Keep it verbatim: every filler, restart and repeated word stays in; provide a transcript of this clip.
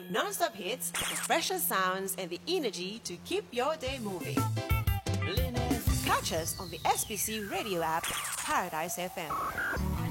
non-stop hits, the freshest sounds, and the energy to keep your day moving. Catch us on the S B C radio app, Paradise F M.